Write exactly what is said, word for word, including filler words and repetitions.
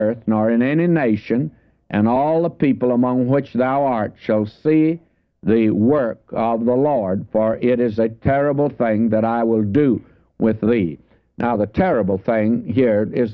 earth, nor in any nation, and all the people among which thou art shall see the work of the Lord, for it is a terrible thing that I will do with thee. Now, the terrible thing here is